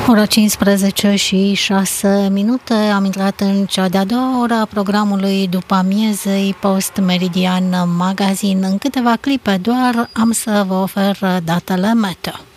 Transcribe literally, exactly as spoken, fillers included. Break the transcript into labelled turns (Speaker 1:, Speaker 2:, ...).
Speaker 1: Ora cincisprezece și șase minute, am intrat în cea de-a doua oră a programului după amiezei Post Meridian Magazine. În câteva clipe doar am să vă ofer datele meteo.